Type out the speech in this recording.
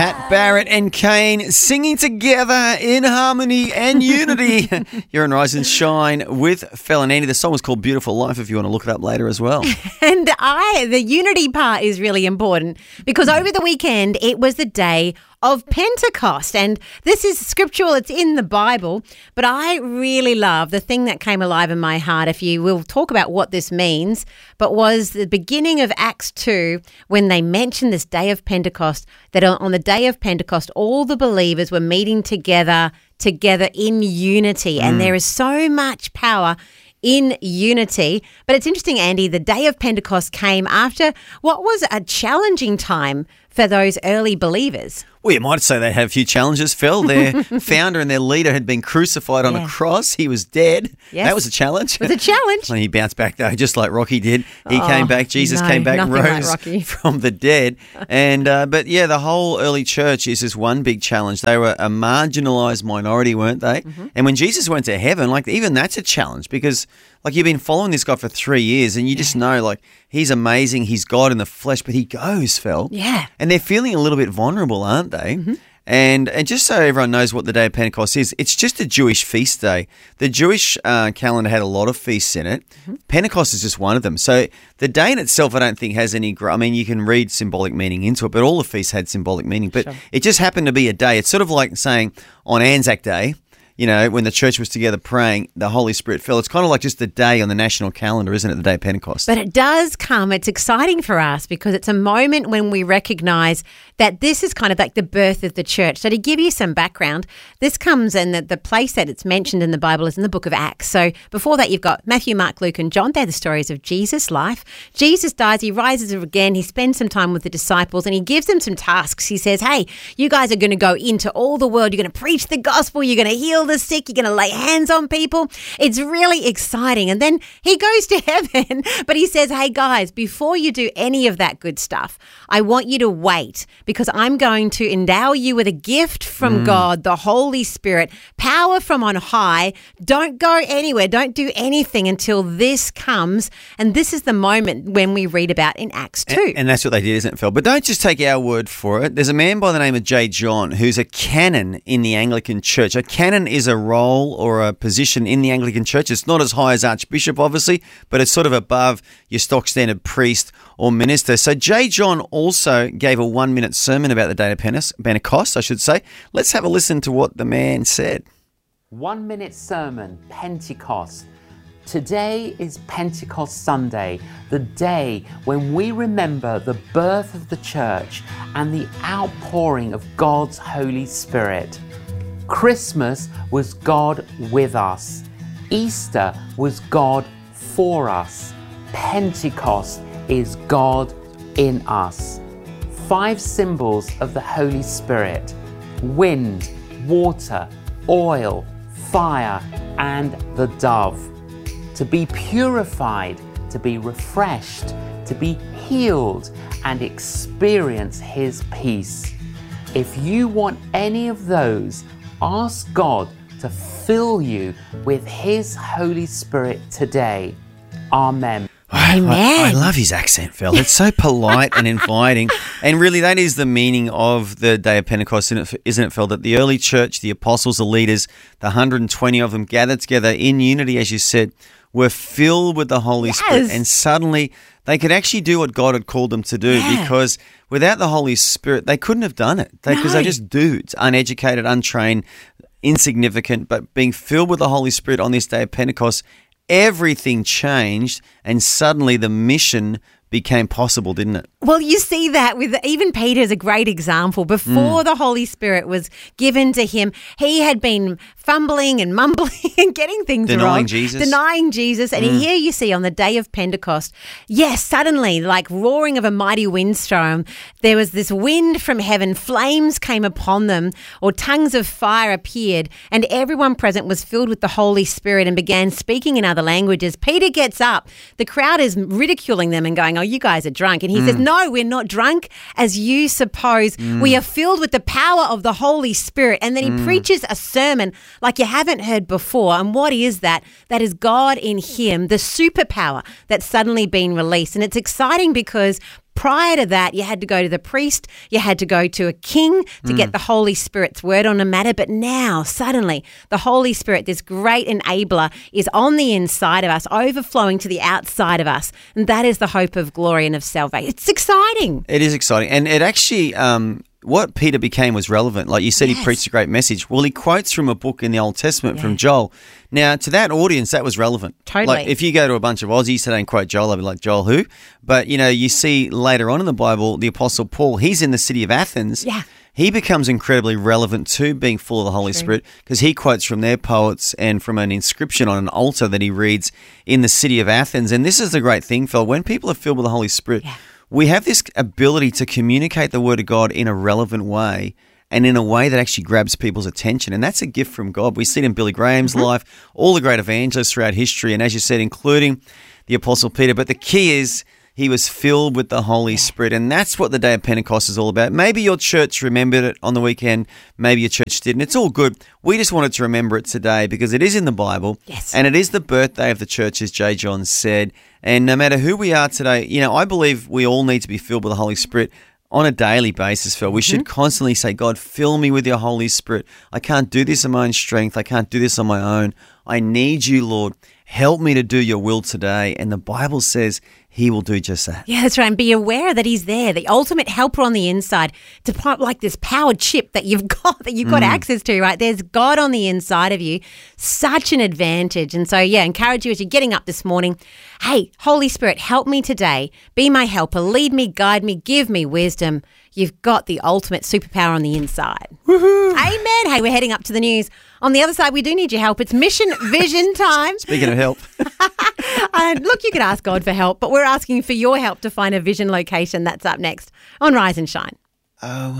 Pat Barrett and Kane singing together in harmony and unity. You're on Rise and Shine with Fel and Andy. The song was called Beautiful Life if you want to look it up later as well. And the unity part is really important because over the weekend it was the day of Pentecost, and this is scriptural, it's in the Bible, but I really love the thing that came alive in my heart, if you will talk about what this means, but was the beginning of Acts 2 when they mentioned this day of Pentecost, that on the day of Pentecost all the believers were meeting together in unity, and there is so much power in unity. But it's interesting, Andy, the day of Pentecost came after what was a challenging time for those early believers. Well, you might say they had a few challenges, Phil. Their founder and their leader had been crucified on a cross. He was dead. Yes. That was a challenge. It was a challenge. Well, he bounced back, though, just like Rocky did. He came back. Jesus came back, rose from the dead. And but, yeah, the whole early church is this one big challenge. They were a marginalised minority, weren't they? Mm-hmm. And when Jesus went to heaven, like, even that's a challenge because, like, you've been following this guy for 3 years and you just know, like, he's amazing. He's God in the flesh, but he goes, Phil. Yeah. And they're feeling a little bit vulnerable, aren't they? Mm-hmm. And just so everyone knows what the day of Pentecost is, it's just a Jewish feast day. The Jewish calendar had a lot of feasts in it. Mm-hmm. Pentecost is just one of them. So the day in itself, I don't think has any. I mean, you can read symbolic meaning into it, but all the feasts had symbolic meaning. But it just happened to be a day. It's sort of like saying on Anzac Day, you know, when the church was together praying, the Holy Spirit fell. It's kind of like just a day on the national calendar, isn't it, the day of Pentecost? But it does come. It's exciting for us because it's a moment when we recognise that this is kind of like the birth of the church. So to give you some background, this comes in the place that it's mentioned in the Bible is in the book of Acts. So before that, you've got Matthew, Mark, Luke and John. They're the stories of Jesus' life. Jesus dies. He rises again. He spends some time with the disciples and he gives them some tasks. He says, hey, you guys are going to go into all the world. You're going to preach the gospel. You're going to heal the sick. You're going to lay hands on people. It's really exciting. And then he goes to heaven, but he says, hey guys, before you do any of that good stuff, I want you to wait because I'm going to endow you with a gift from God, the Holy Spirit, power from on high. Don't go anywhere. Don't do anything until this comes. And this is the moment when we read about in Acts 2. And that's what they did, isn't it, Phil? But don't just take our word for it. There's a man by the name of J. John who's a canon in the Anglican Church. A canon is a role or a position in the Anglican Church. It's not as high as Archbishop, obviously, but it's sort of above your stock standard priest or minister. So J. John also gave a 1-minute sermon about the day of Pentecost, I should say. Let's have a listen to what the man said. 1-minute sermon, Pentecost. Today is Pentecost Sunday, the day when we remember the birth of the church and the outpouring of God's Holy Spirit. Christmas was God with us. Easter was God for us. Pentecost is God in us. 5 symbols of the Holy Spirit: wind, water, oil, fire, and the dove. To be purified, to be refreshed, to be healed, and experience His peace. If you want any of those, ask God to fill you with His Holy Spirit today. Amen. I love his accent, Phil. It's so polite and inviting. And really, that is the meaning of the day of Pentecost, isn't it, Phil? That the early church, the apostles, the leaders, the 120 of them gathered together in unity, as you said, were filled with the Holy Spirit. And suddenly they could actually do what God had called them to do because without the Holy Spirit, they couldn't have done it because they're just dudes, uneducated, untrained, insignificant. But being filled with the Holy Spirit on this day of Pentecost, everything changed and suddenly the mission became possible, didn't it? Well, you see that with even Peter is a great example. Before the Holy Spirit was given to him, he had been fumbling and mumbling and getting things wrong. Denying Jesus. And here you see on the day of Pentecost, yes, suddenly, like roaring of a mighty windstorm, there was this wind from heaven, flames came upon them, or tongues of fire appeared, and everyone present was filled with the Holy Spirit and began speaking in other languages. Peter gets up. The crowd is ridiculing them and going, oh, you guys are drunk. And he says, no, we're not drunk as you suppose. We are filled with the power of the Holy Spirit. And then he preaches a sermon like you haven't heard before. And what is that? That is God in him, the superpower that's suddenly been released. And it's exciting because Prior to that, you had to go to the priest, you had to go to a king to get the Holy Spirit's word on a matter. But now, suddenly, the Holy Spirit, this great enabler, is on the inside of us, overflowing to the outside of us. And that is the hope of glory and of salvation. It's exciting. It is exciting. And it actually, what Peter became was relevant. Like you said, Yes. he preached a great message. Well, he quotes from a book in the Old Testament from Joel. Now, to that audience, that was relevant. Totally. Like if you go to a bunch of Aussies today and quote Joel, they'll be like, Joel who? But, you see later on in the Bible, the Apostle Paul, he's in the city of Athens. Yeah. He becomes incredibly relevant to being full of the Holy Spirit because he quotes from their poets and from an inscription on an altar that he reads in the city of Athens. And this is the great thing, Phil. When people are filled with the Holy Spirit, we have this ability to communicate the Word of God in a relevant way and in a way that actually grabs people's attention. And that's a gift from God. We see it in Billy Graham's life, all the great evangelists throughout history, and as you said, including the Apostle Peter. But the key is he was filled with the Holy Spirit, and that's what the day of Pentecost is all about. Maybe your church remembered it on the weekend, maybe your church didn't. It's all good. We just wanted to remember it today because it is in the Bible, and it is the birthday of the church, as J. John said. And no matter who we are today, I believe we all need to be filled with the Holy Spirit on a daily basis, Phil. We should constantly say, God, fill me with your Holy Spirit. I can't do this in my own strength. I can't do this on my own. I need you, Lord. Help me to do your will today. And the Bible says he will do just that. Yeah, that's right. And be aware that he's there, the ultimate helper on the inside, to put like this powered chip that you've got access to, right? There's God on the inside of you. Such an advantage. And so, encourage you as you're getting up this morning. Hey, Holy Spirit, help me today. Be my helper. Lead me, guide me, give me wisdom. You've got the ultimate superpower on the inside. Woohoo! Amen. Hey, we're heading up to the news. On the other side, we do need your help. It's Mission Vision time. Speaking of help. Look, you could ask God for help, but we're asking for your help to find a vision location. That's up next on Rise and Shine. Oh,